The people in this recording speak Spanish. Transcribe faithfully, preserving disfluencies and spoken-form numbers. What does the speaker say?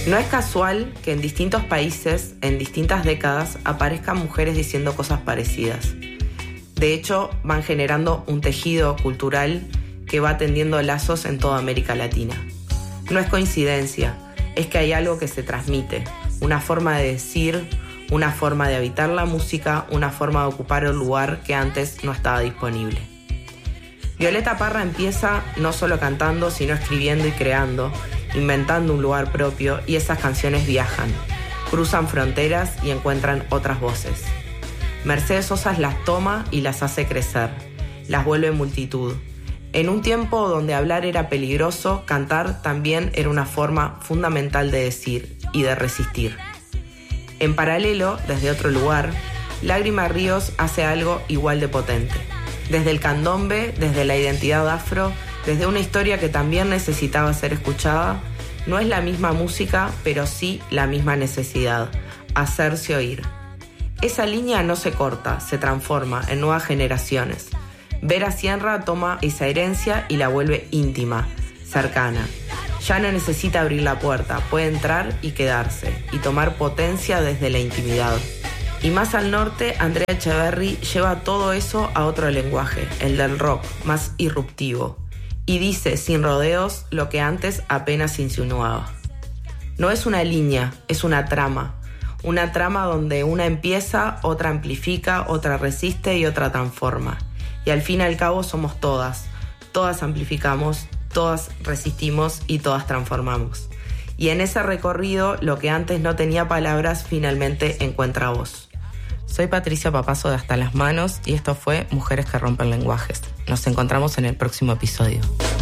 No es casual que en distintos países, en distintas décadas, aparezcan mujeres diciendo cosas parecidas. De hecho, van generando un tejido cultural que va tendiendo lazos en toda América Latina. No es coincidencia, es que hay algo que se transmite, una forma de decir, una forma de habitar la música, una forma de ocupar el lugar que antes no estaba disponible. Violeta Parra empieza no solo cantando, sino escribiendo y creando, inventando un lugar propio, y esas canciones viajan, cruzan fronteras y encuentran otras voces. Mercedes Sosa las toma y las hace crecer, las vuelve multitud. En un tiempo donde hablar era peligroso, cantar también era una forma fundamental de decir y de resistir. En paralelo, desde otro lugar, Lágrima Ríos hace algo igual de potente. Desde el candombe, desde la identidad afro, desde una historia que también necesitaba ser escuchada, no es la misma música, pero sí la misma necesidad, hacerse oír. Esa línea no se corta, se transforma en nuevas generaciones. Vera Sierra toma esa herencia y la vuelve íntima, cercana. Ya no necesita abrir la puerta, puede entrar y quedarse, y tomar potencia desde la intimidad. Y más al norte, Andrea Echeverri lleva todo eso a otro lenguaje, el del rock, más irruptivo. Y dice, sin rodeos, lo que antes apenas insinuaba. No es una línea, es una trama. Una trama donde una empieza, otra amplifica, otra resiste y otra transforma. Y al fin y al cabo somos todas. Todas amplificamos, todas resistimos y todas transformamos. Y en ese recorrido, lo que antes no tenía palabras, finalmente encuentra voz. Soy Patricia Papazo de Hasta las Manos y esto fue Mujeres que Rompen Lenguajes. Nos encontramos en el próximo episodio.